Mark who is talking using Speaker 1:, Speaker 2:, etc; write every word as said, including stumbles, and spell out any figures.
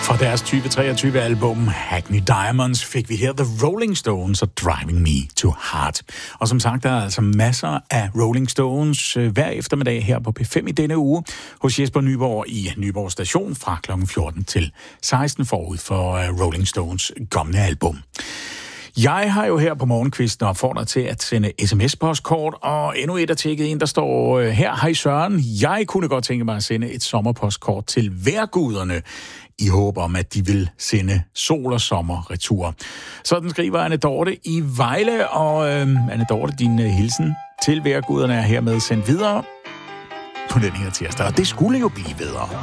Speaker 1: Fra deres tyve treogtyve-album Hackney Diamonds fik vi her The Rolling Stones og Driving Me to Heart. Og som sagt, der er altså masser af Rolling Stones hver eftermiddag her på P fem i denne uge hos Jesper Nyborg i Nyborg Station fra klokken fjorten til seksten forud for Rolling Stones kommende album. Jeg har jo her på morgenkvisten opfordret til at sende sms-postkort, og endnu et er tjekket ind, der står her: Hej Søren, jeg kunne godt tænke mig at sende et sommerpostkort til vejrguderne, i håb om, at de vil sende sol og sommer retur. Sådan skriver Anne Dorte i Vejle, og øh, Anne Dorte, din øh, hilsen til vejrguderne er hermed sendt videre på den her tirsdag, og det skulle jo blive bedre.